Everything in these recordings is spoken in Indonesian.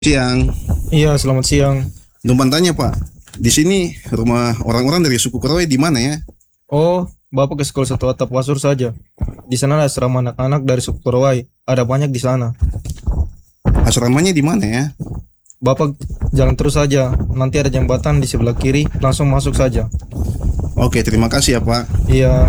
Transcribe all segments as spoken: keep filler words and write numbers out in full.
Siang. Iya, selamat siang. Numpang tanya Pak, di sini rumah orang-orang dari suku Korowai di mana ya? Oh, Bapak ke sekolah satu atap Wasur saja. Di sana ada asrama anak-anak dari suku Korowai. Ada banyak di sana. Asramanya di mana ya? Bapak jalan terus saja. Nanti ada jembatan di sebelah kiri. Langsung masuk saja. Oke, terima kasih ya Pak. Iya.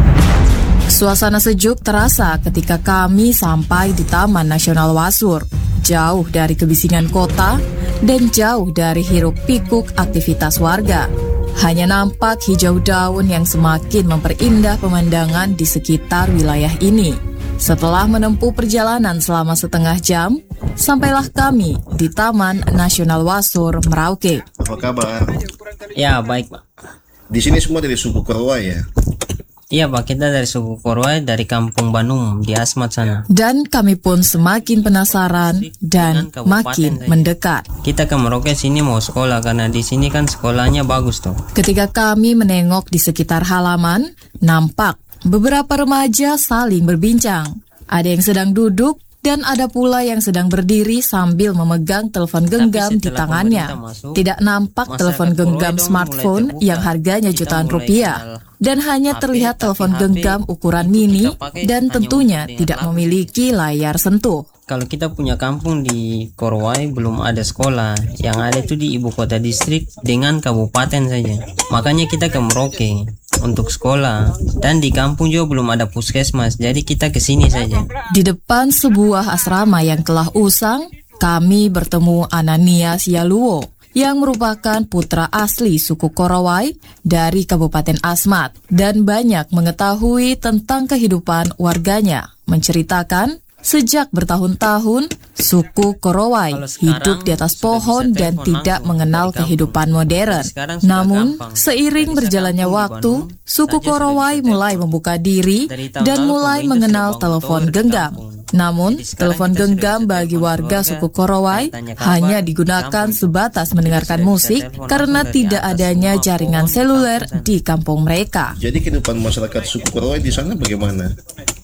Suasana sejuk terasa ketika kami sampai di Taman Nasional Wasur. Jauh dari kebisingan kota dan jauh dari hiruk-pikuk aktivitas warga. Hanya nampak hijau daun yang semakin memperindah pemandangan di sekitar wilayah ini. Setelah menempuh perjalanan selama setengah jam, sampailah kami di Taman Nasional Wasur, Merauke. Apa kabar? Ya, baik Pak. Di sini semua dari suku Korowai ya? Iya Pak, kita dari suku Korowai dari Kampung Banum di Asmat sana. Dan kami pun semakin penasaran dan makin mendekat. Kita ke Merauke sini mau sekolah karena di sini kan sekolahnya bagus tuh. Ketika kami menengok di sekitar halaman, nampak beberapa remaja saling berbincang. Ada yang sedang duduk dan ada pula yang sedang berdiri sambil memegang telepon genggam di tangannya. Masuk, Tidak nampak telepon genggam smartphone yang harganya jutaan rupiah. Dan hanya terlihat telepon genggam ukuran mini dan tentunya tidak memiliki layar sentuh. Kalau kita punya kampung di Korowai belum ada sekolah. Yang ada itu di ibu kota distrik dengan kabupaten saja. Makanya kita ke Merauke untuk sekolah. Dan di kampung juga belum ada puskesmas. Jadi kita ke sini saja. Di depan sebuah asrama yang telah usang, kami bertemu Ananias Yaluo yang merupakan putra asli suku Korowai dari Kabupaten Asmat dan banyak mengetahui tentang kehidupan warganya. Menceritakan sejak bertahun-tahun suku Korowai hidup di atas pohon dan tidak mengenal kehidupan modern. Namun, seiring berjalannya waktu, suku Korowai mulai membuka diri dan mulai mengenal telepon genggam. Namun, telepon genggam bagi warga suku Korowai hanya digunakan sebatas mendengarkan musik karena tidak adanya jaringan seluler di kampung mereka. Jadi kehidupan masyarakat suku Korowai di sana bagaimana?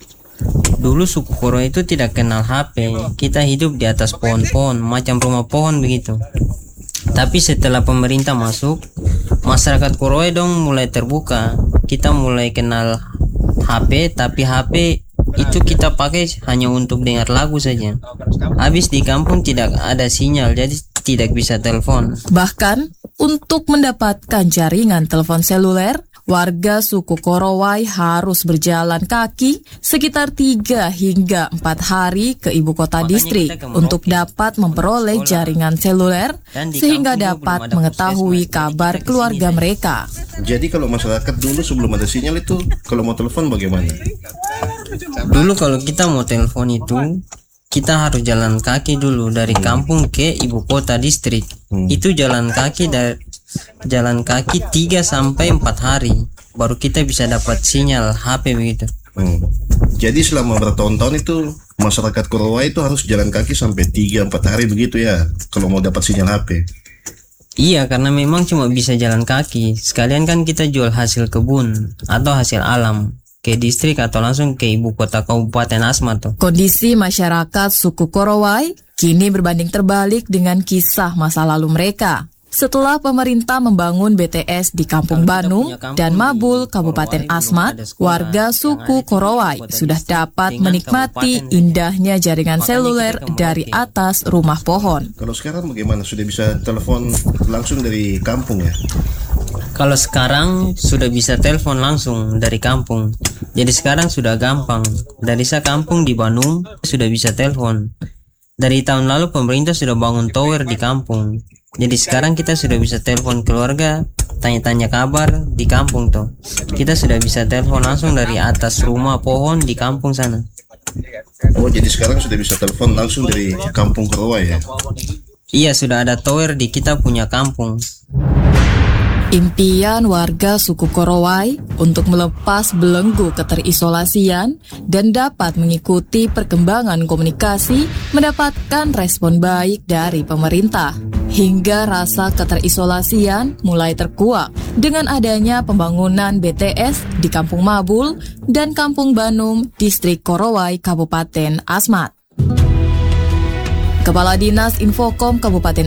Dulu suku Korowai itu tidak kenal H P. Kita hidup di atas pohon-pohon, macam rumah pohon begitu. Tapi setelah pemerintah masuk, masyarakat Korowai dong mulai terbuka. Kita mulai kenal H P, tapi H P itu kita pakai hanya untuk dengar lagu saja. Habis di kampung tidak ada sinyal, jadi tidak bisa telepon. Bahkan, untuk mendapatkan jaringan telepon seluler, warga suku Korowai harus berjalan kaki sekitar tiga hingga empat hari ke ibu kota distrik untuk dapat memperoleh jaringan seluler sehingga dapat mengetahui kabar keluarga mereka. Jadi kalau masyarakat dulu sebelum ada sinyal itu, kalau mau telepon bagaimana? Dulu kalau kita mau telepon itu, kita harus jalan kaki dulu dari kampung ke ibu kota distrik. Hmm. Itu jalan kaki dari jalan kaki tiga sampai empat hari baru kita bisa dapat sinyal H P begitu. Hmm. Jadi selama bertahun-tahun itu masyarakat Korowai itu harus jalan kaki sampai tiga empat hari begitu ya kalau mau dapat sinyal H P. Iya, karena memang cuma bisa jalan kaki. Sekalian kan kita jual hasil kebun atau hasil alam ke distrik atau langsung ke ibu kota Kabupaten Asmat tuh. Kondisi masyarakat suku Korowai kini berbanding terbalik dengan kisah masa lalu mereka. Setelah pemerintah membangun B T S di Kampung Banum dan Mabul, Kabupaten Asmat, warga suku Korowai sudah dapat menikmati indahnya jaringan seluler dari atas rumah pohon. Kalau sekarang bagaimana? Sudah bisa telepon langsung dari kampung ya? Kalau sekarang sudah bisa telepon langsung dari kampung. Jadi sekarang sudah gampang. Dari saya kampung di Banum sudah bisa telepon. Dari tahun lalu pemerintah sudah bangun tower di kampung. Jadi sekarang kita sudah bisa telepon keluarga, tanya-tanya kabar di kampung tuh. Kita sudah bisa telepon langsung dari atas rumah pohon di kampung sana. Oh, jadi sekarang sudah bisa telepon langsung dari kampung Korowai ya? Iya, sudah ada tower di kita punya kampung. Impian warga suku Korowai untuk melepas belenggu keterisolasian dan dapat mengikuti perkembangan komunikasi mendapatkan respon baik dari pemerintah. Hingga rasa keterisolasian mulai terkuak dengan adanya pembangunan B T S di Kampung Mabul dan Kampung Banum, Distrik Korowai, Kabupaten Asmat. Kepala Dinas Infokom Kabupaten